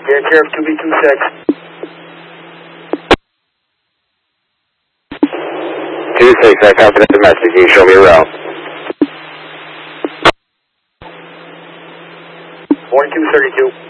Get Sheriff 2B26. 26, I copy that message. Can you show me a route? 4232.